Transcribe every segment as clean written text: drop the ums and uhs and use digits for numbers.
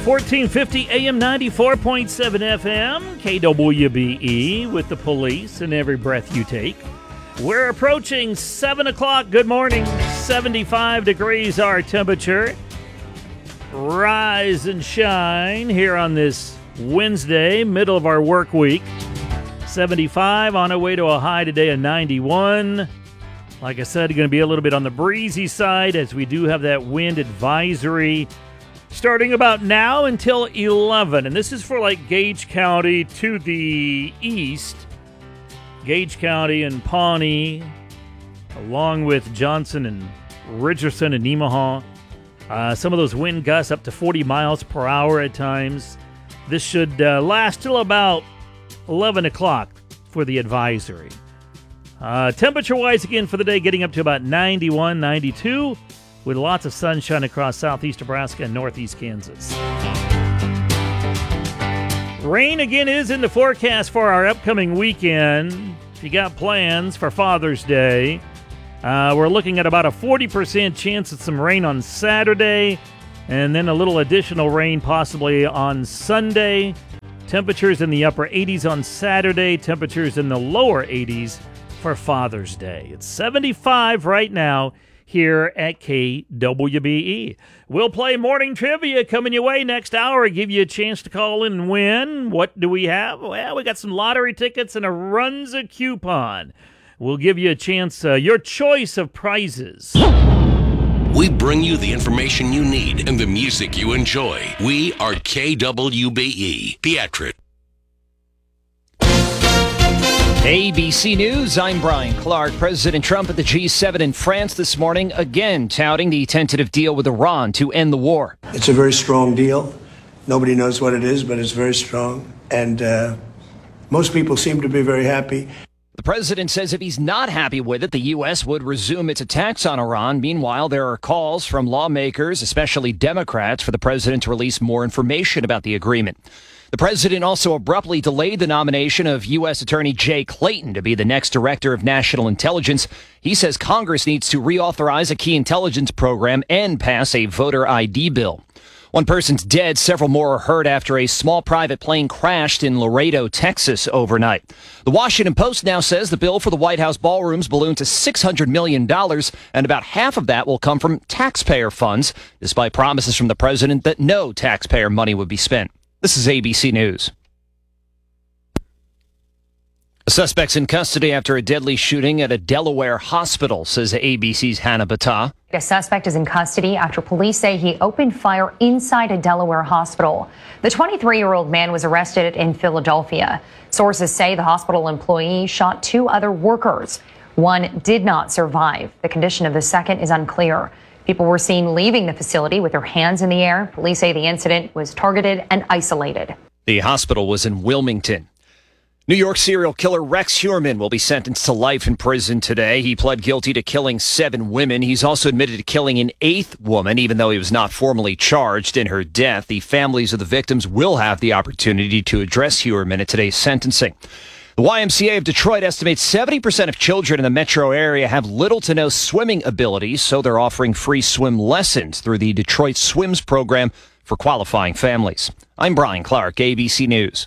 1450 AM 94.7 FM, KWBE, with the police and every breath you take. We're approaching 7 o'clock. Good morning. 75 degrees our temperature. Rise and shine here on this Wednesday, middle of our work week. 75 on our way to a high today of 91. Like I said, going to be a little bit on the breezy side as we do have that wind advisory starting about now until 11. And this is for like Gage County to the east. Gage County and Pawnee, along with Johnson and Richardson and Nemaha. Some of those wind gusts up to 40 miles per hour at times. This should last till about 11 o'clock for the advisory. Temperature-wise, again, for the day, getting up to about 91, 92, with lots of sunshine across southeast Nebraska and northeast Kansas. Rain, again, is in the forecast for our upcoming weekend. If you got plans for Father's Day, we're looking at about a 40% chance of some rain on Saturday, and then a little additional rain possibly on Sunday. Temperatures in the upper 80s on Saturday, temperatures in the lower 80s for Father's Day. It's 75 right now here at KWBE. We'll play morning trivia coming your way next hour, give you a chance to call in and win. What do we have? Well, we got some lottery tickets and a Runza coupon. We'll give you a chance, your choice of prizes. We bring you the information you need and the music you enjoy. We are KWBE. Beatrice. ABC News, I'm Brian Clark. President Trump at the G7 in France this morning, again touting the tentative deal with Iran to end the war. It's a very strong deal. Nobody knows what it is, but it's very strong. And most people seem to be very happy. The president says if he's not happy with it, the U.S. would resume its attacks on Iran. Meanwhile, there are calls from lawmakers, especially Democrats, for the president to release more information about the agreement. The president also abruptly delayed the nomination of U.S. Attorney Jay Clayton to be the next director of national intelligence. He says Congress needs to reauthorize a key intelligence program and pass a voter ID bill. One person's dead, several more are hurt after a small private plane crashed in Laredo, Texas overnight. The Washington Post now says the bill for the White House ballrooms ballooned to $600 million, and about half of that will come from taxpayer funds, despite promises from the president that no taxpayer money would be spent. This is ABC News. A suspect's in custody after a deadly shooting at a Delaware hospital, says ABC's Hannah Battah. A suspect is in custody after police say he opened fire inside a Delaware hospital. The 23-year-old man was arrested in Philadelphia. Sources say the hospital employee shot two other workers. One did not survive. The condition of the second is unclear. People were seen leaving the facility with their hands in the air. Police say the incident was targeted and isolated. The hospital was in Wilmington. New York serial killer Rex Heuermann will be sentenced to life in prison today. He pled guilty to killing 7 women. He's also admitted to killing an 8th woman, even though he was not formally charged in her death. The families of the victims will have the opportunity to address Heuermann at today's sentencing. The YMCA of Detroit estimates 70% of children in the metro area have little to no swimming abilities, so they're offering free swim lessons through the Detroit Swims program for qualifying families. I'm Brian Clark, ABC News.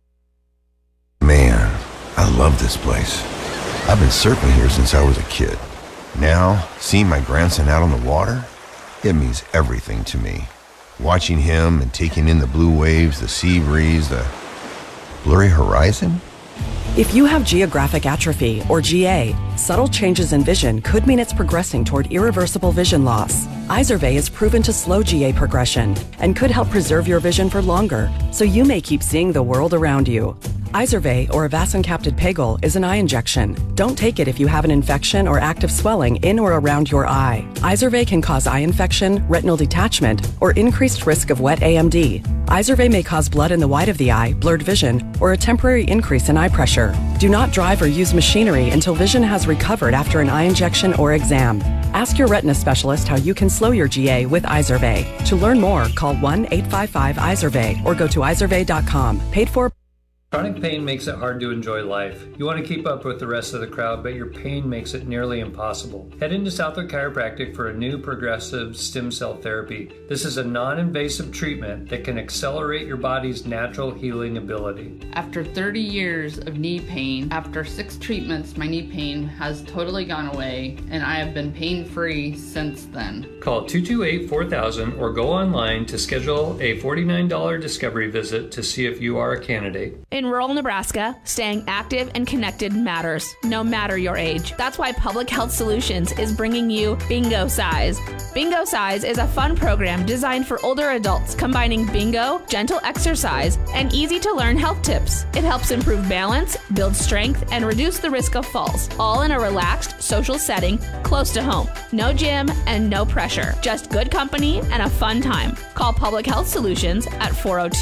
Man, I love this place. I've been surfing here since I was a kid. Now, seeing my grandson out on the water, it means everything to me. Watching him and taking in the blue waves, the sea breeze, the blurry horizon. If you have geographic atrophy, or GA, subtle changes in vision could mean it's progressing toward irreversible vision loss. Izervay is proven to slow GA progression and could help preserve your vision for longer, so you may keep seeing the world around you. Izervay, or avacincaptad pegol, is an eye injection. Don't take it if you have an infection or active swelling in or around your eye. Izervay can cause eye infection, retinal detachment, or increased risk of wet AMD. Izervay may cause blood in the white of the eye, blurred vision, or a temporary increase in eye pressure. Do not drive or use machinery until vision has recovered after an eye injection or exam. Ask your retina specialist how you can slow your GA with Izervay. To learn more, call 1-855-IZERVAY or go to izervay.com. Paid for Chronic pain makes it hard to enjoy life. You want to keep up with the rest of the crowd, but your pain makes it nearly impossible. Head into Southwood Chiropractic for a new progressive stem cell therapy. This is a non-invasive treatment that can accelerate your body's natural healing ability. After 30 years of knee pain, after 6 treatments, my knee pain has totally gone away, and I have been pain-free since then. Call 228-4000 or go online to schedule a $49 discovery visit to see if you are a candidate. In rural Nebraska, staying active and connected matters, no matter your age. That's why Public Health Solutions is bringing you Bingo Size. Bingo Size is a fun program designed for older adults, combining bingo, gentle exercise, and easy-to-learn health tips. It helps improve balance, build strength, and reduce the risk of falls, all in a relaxed, social setting close to home. No gym and no pressure, just good company and a fun time. Call Public Health Solutions at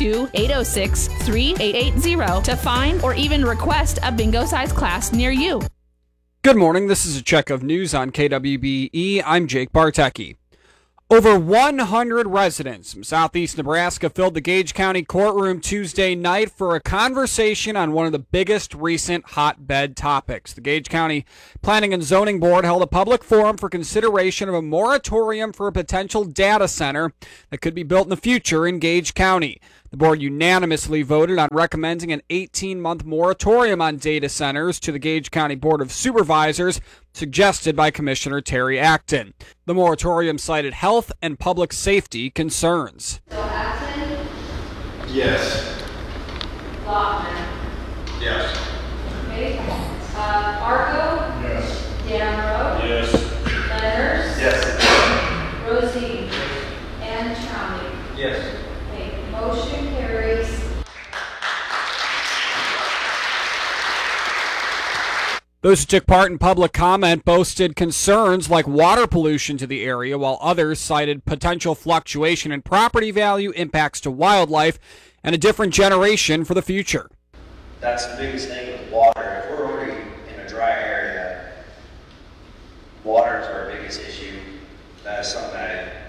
402-806-3880 to find or even request a bingo size class near you. Good morning. This is a check of news on KWBE. I'm Jake Bartecki. Over 100 residents from southeast Nebraska filled the Gage County courtroom Tuesday night for a conversation on one of the biggest recent hotbed topics. The Gage County Planning and Zoning Board held a public forum for consideration of a moratorium for a potential data center that could be built in the future in Gage County. The board unanimously voted on recommending an 18-month moratorium on data centers to the Gage County Board of Supervisors, suggested by Commissioner Terry Acton. The moratorium cited health and public safety concerns. So Acton? Yes. Lockman? Yes. Okay. Arco? Yes. Damro? Yes. Leonard? Yes. Rosie? And Trombley? Yes. Motion carries. Those who took part in public comment boasted concerns like water pollution to the area, while others cited potential fluctuation in property value, impacts to wildlife, and a different generation for the future. That's the biggest thing with water. If we're already in a dry area, water is our biggest issue. That is something that I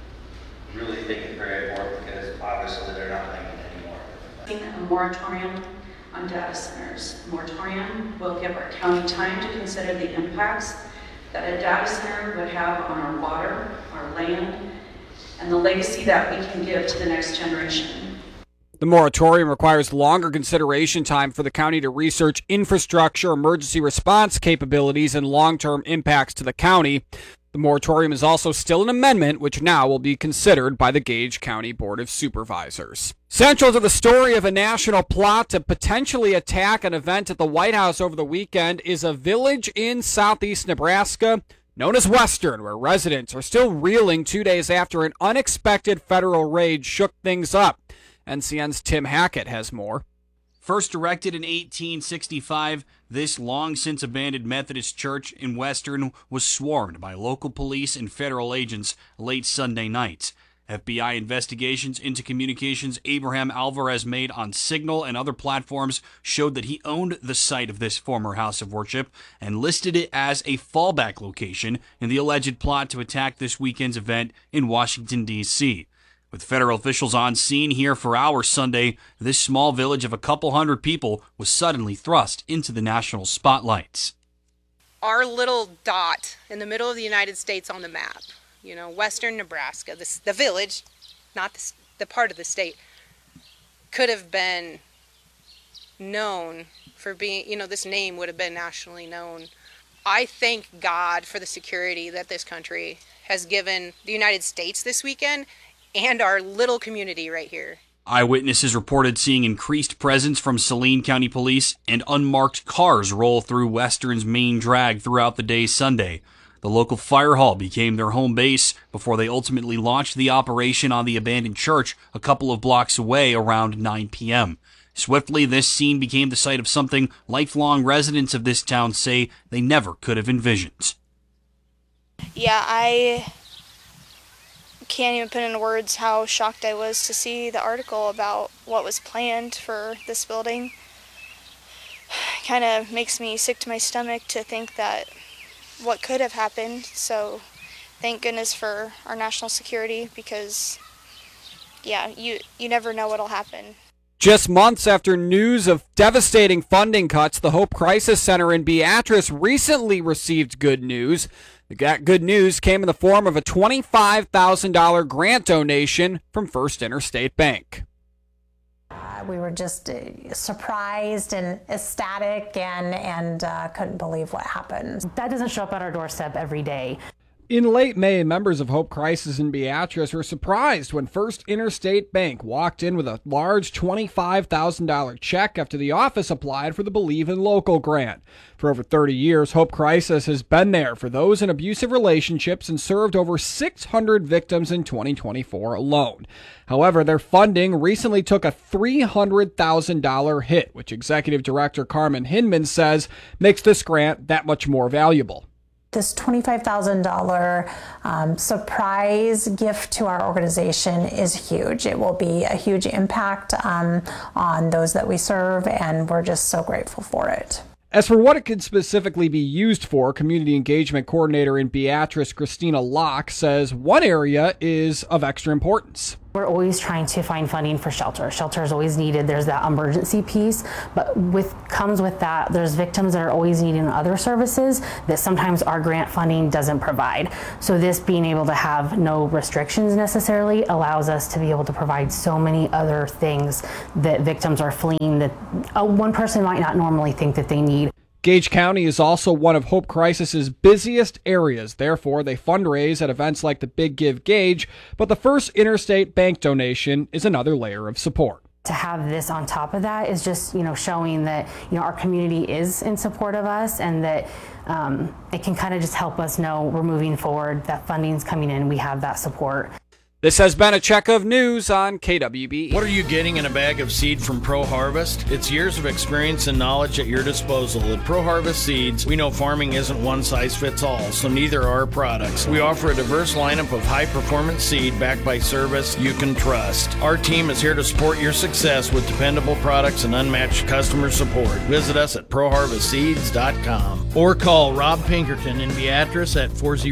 really think is very important, because obviously they're not making anymore. A moratorium on data centers. A moratorium will give our county time to consider the impacts that a data center would have on our water, our land, and the legacy that we can give to the next generation. The moratorium requires longer consideration time for the county to research infrastructure, emergency response capabilities, and long-term impacts to the county. The moratorium is also still an amendment, which now will be considered by the Gage County Board of Supervisors. Central to the story of a national plot to potentially attack an event at the White House over the weekend is a village in southeast Nebraska known as Western, where residents are still reeling 2 days after an unexpected federal raid shook things up. NCN's Tim Hackett has more. First erected in 1865, this long-since abandoned Methodist church in Western was swarmed by local police and federal agents late Sunday night. FBI investigations into communications Abraham Alvarez made on Signal and other platforms showed that he owned the site of this former house of worship and listed it as a fallback location in the alleged plot to attack this weekend's event in Washington, D.C. With federal officials on scene here for hours Sunday, this small village of a couple hundred people was suddenly thrust into the national spotlights. Our little dot in the middle of the United States on the map, you know, Western Nebraska, the village, not the part of the state, could have been known for being, you know, this name would have been nationally known. I thank God for the security that this country has given the United States this weekend and our little community right here. Eyewitnesses reported seeing increased presence from Saline County Police and unmarked cars roll through Western's main drag throughout the day Sunday. The local fire hall became their home base before they ultimately launched the operation on the abandoned church a couple of blocks away around 9 p.m. Swiftly, this scene became the site of something lifelong residents of this town say they never could have envisioned. Yeah, I can't even put into words how shocked I was to see the article about what was planned for this building. Kind of makes me sick to my stomach to think that what could have happened. So thank goodness for our national security, because yeah, you never know what'll happen. Just months after news of devastating funding cuts, the Hope Crisis Center in Beatrice recently received good news. That good news came in the form of a $25,000 grant donation from First Interstate Bank. We were just surprised and ecstatic and couldn't believe what happened. That doesn't show up at our doorstep every day. In late May, members of Hope Crisis in Beatrice were surprised when First Interstate Bank walked in with a large $25,000 check after the office applied for the Believe in Local grant. For over 30 years, Hope Crisis has been there for those in abusive relationships and served over 600 victims in 2024 alone. However, their funding recently took a $300,000 hit, which Executive Director Carmen Hinman says makes this grant that much more valuable. This $25,000 surprise gift to our organization is huge. It will be a huge impact on those that we serve, and we're just so grateful for it. As for what it could specifically be used for, Community Engagement Coordinator in Beatrice, Christina Locke, says one area is of extra importance. We're always trying to find funding for shelter. Shelter is always needed. There's that emergency piece, but comes with that, there's victims that are always needing other services that sometimes our grant funding doesn't provide. So this being able to have no restrictions necessarily allows us to be able to provide so many other things that victims are fleeing that one person might not normally think that they need. Gage County is also one of Hope Crisis's busiest areas. Therefore, they fundraise at events like the Big Give Gage, but the First Interstate Bank donation is another layer of support. To have this on top of that is just, showing that, our community is in support of us, and that it can kind of just help us know we're moving forward, that funding's coming in, we have that support. This has been a check of news on KWBE. What are you getting in a bag of seed from Pro Harvest? It's years of experience and knowledge at your disposal. At Pro Harvest Seeds, we know farming isn't one size fits all, so neither are our products. We offer a diverse lineup of high-performance seed backed by service you can trust. Our team is here to support your success with dependable products and unmatched customer support. Visit us at ProHarvestSeeds.com or call Rob Pinkerton in Beatrice at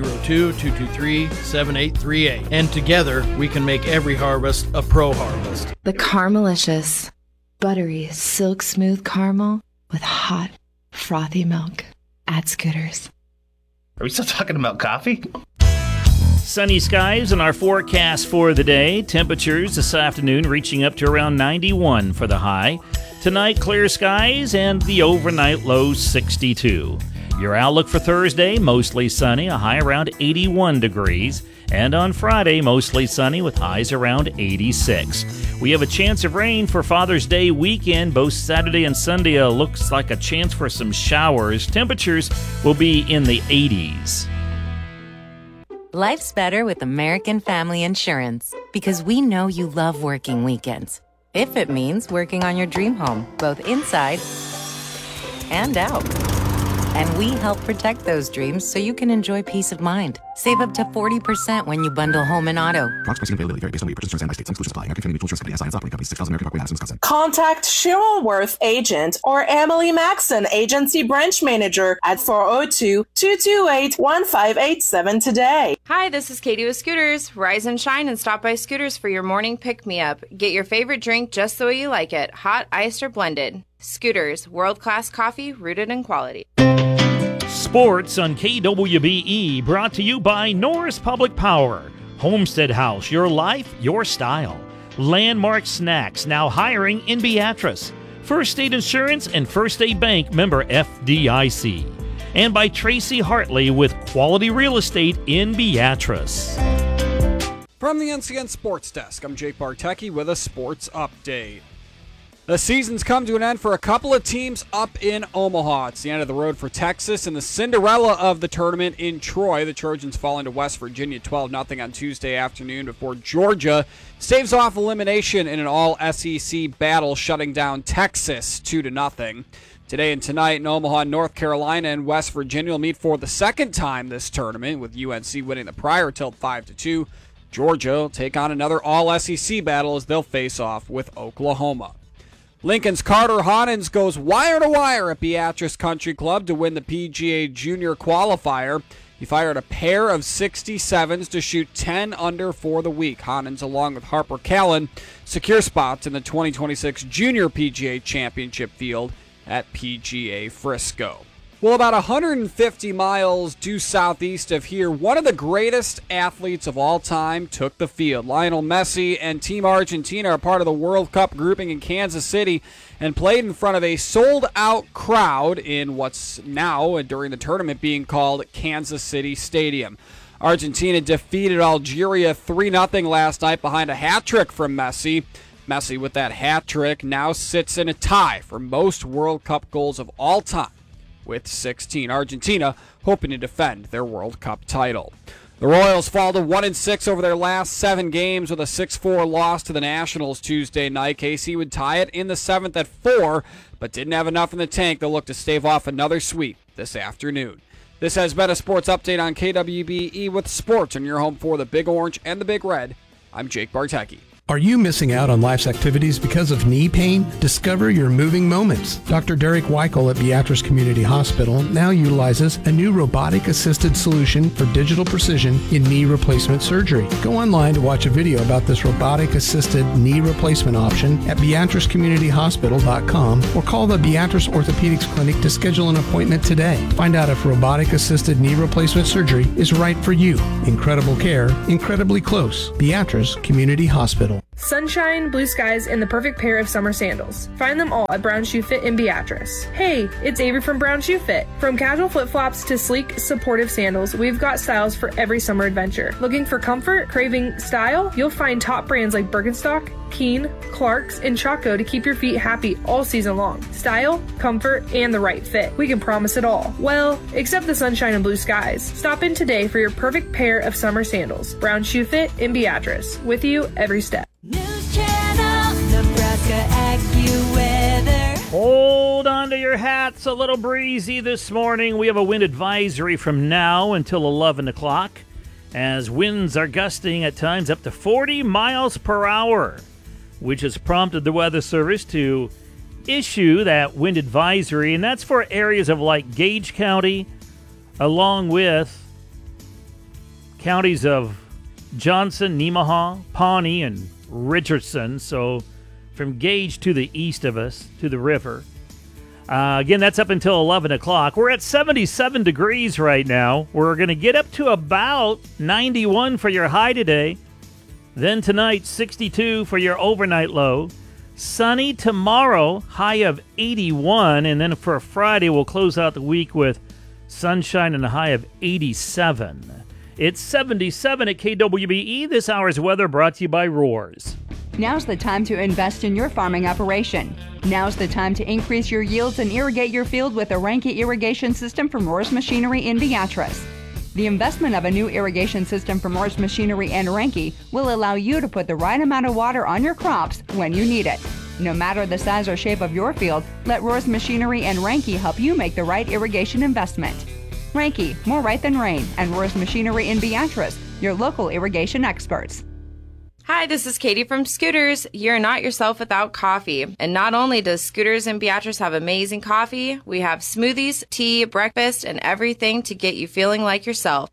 402-223-7838. And together, we can make every harvest a pro harvest. The Caramelicious, buttery, silk smooth caramel with hot, frothy milk at Scooters. Are we still talking about coffee? Sunny skies in our forecast for the day. Temperatures this afternoon reaching up to around 91 for the high. Tonight, clear skies and the overnight low 62. Your outlook for Thursday, mostly sunny, a high around 81 degrees. And on Friday, mostly sunny with highs around 86. We have a chance of rain for Father's Day weekend. Both Saturday and Sunday looks like a chance for some showers. Temperatures will be in the 80s. Life's better with American Family Insurance because we know you love working weekends. If it means working on your dream home, both inside and out. And we help protect those dreams so you can enjoy peace of mind. Save up to 40% when you bundle home and auto. Products pricing and availability vary based on where you purchase insurance and by state. Some exclusions apply. American Family Mutual Insurance Company, SI, and operating company, 6000 American Parkway, Madison, Wisconsin. Contact Cheryl Worth, agent, or Emily Maxon, agency branch manager at 402-228-1587 today. Hi, this is Katie with Scooters. Rise and shine and stop by Scooters for your morning pick-me-up. Get your favorite drink just the way you like it, hot, iced, or blended. Scooters, world-class coffee rooted in quality. Sports on KWBE, brought to you by Norris Public Power. Homestead House, your life, your style. Landmark Snacks, now hiring in Beatrice. First State Insurance and First State Bank, member FDIC. And by Tracy Hartley with Quality Real Estate in Beatrice. From the NCN Sports Desk, I'm Jake Bartecki with a sports update. The season's come to an end for a couple of teams up in Omaha. It's the end of the road for Texas and the Cinderella of the tournament in Troy. The Trojans fall into West Virginia 12-0 on Tuesday afternoon before Georgia staves off elimination in an all-SEC battle, shutting down Texas 2-0. Today and tonight in Omaha, North Carolina and West Virginia will meet for the second time this tournament, with UNC winning the prior tilt 5-2. Georgia will take on another all-SEC battle as they'll face off with Oklahoma. Lincoln's Carter Honens goes wire to wire at Beatrice Country Club to win the PGA Junior Qualifier. He fired a pair of 67s to shoot 10 under for the week. Honans, along with Harper Callan, secure spots in the 2026 Junior PGA Championship field at PGA Frisco. Well, about 150 miles due southeast of here, one of the greatest athletes of all time took the field. Lionel Messi and Team Argentina are part of the World Cup grouping in Kansas City and played in front of a sold-out crowd in what's now, during the tournament, being called Kansas City Stadium. Argentina defeated Algeria 3-0 last night behind a hat trick from Messi. Messi, with that hat trick, now sits in a tie for most World Cup goals of all time, with 16. Argentina hoping to defend their World Cup title. The Royals fall to 1-6 over their last 7 games with a 6-4 loss to the Nationals Tuesday night. KC would tie it in the 7th at 4, but didn't have enough in the tank. They'll look to stave off another sweep this afternoon. This has been a sports update on KWBE with sports on your home for the Big Orange and the Big Red. I'm Jake Bartecki. Are you missing out on life's activities because of knee pain? Discover your moving moments. Dr. Derek Weichel at Beatrice Community Hospital now utilizes a new robotic-assisted solution for digital precision in knee replacement surgery. Go online to watch a video about this robotic-assisted knee replacement option at BeatriceCommunityHospital.com or call the Beatrice Orthopedics Clinic to schedule an appointment today. Find out if robotic-assisted knee replacement surgery is right for you. Incredible care, incredibly close. Beatrice Community Hospital. Sunshine, blue skies, and the perfect pair of summer sandals. Find them all at Brown Shoe Fit in Beatrice. Hey, it's Avery from Brown Shoe Fit. From casual flip-flops to sleek, supportive sandals, we've got styles for every summer adventure. Looking for comfort, craving style? You'll find top brands like Birkenstock, Keen, Clarks, and Chaco to keep your feet happy all season long. Style, comfort, and the right fit. We can promise it all. Well, except the sunshine and blue skies. Stop in today for your perfect pair of summer sandals. Brown Shoe Fit in Beatrice. With you every step. News Channel, Nebraska AccuWeather. Hold on to your hats. A little breezy this morning. We have a wind advisory from now until 11 o'clock as winds are gusting at times up to 40 miles per hour, which has prompted the Weather Service to issue that wind advisory, and that's for areas of like Gage County, along with counties of Johnson, Nemaha, Pawnee, and Richardson, so from Gage to the east of us, to the river. Again, that's up until 11 o'clock. We're at 77 degrees right now. We're going to get up to about 91 for your high today. Then tonight, 62 for your overnight low. Sunny tomorrow, high of 81. And then for Friday, we'll close out the week with sunshine and a high of 87. It's 77 at KWBE. This hour's weather brought to you by Roars. Now's the time to invest in your farming operation. Now's the time to increase your yields and irrigate your field with a Ranke irrigation system from Roars Machinery in Beatrice. The investment of a new irrigation system from Roars Machinery and Ranke will allow you to put the right amount of water on your crops when you need it. No matter the size or shape of your field, let Roars Machinery and Ranke help you make the right irrigation investment. Ranke, more right than rain, and Roars Machinery in Beatrice, your local irrigation experts. Hi, this is Katie from Scooters. You're not yourself without coffee. And not only does Scooters in Beatrice have amazing coffee, we have smoothies, tea, breakfast, and everything to get you feeling like yourself.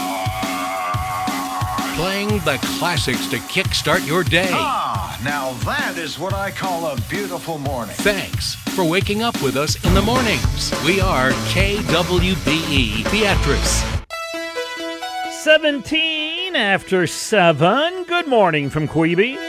Playing the classics to kickstart your day. Now that is what I call a beautiful morning. Thanks for waking up with us in the mornings. We are KWBE Beatrice. 17 after 7. Good morning from Queeby.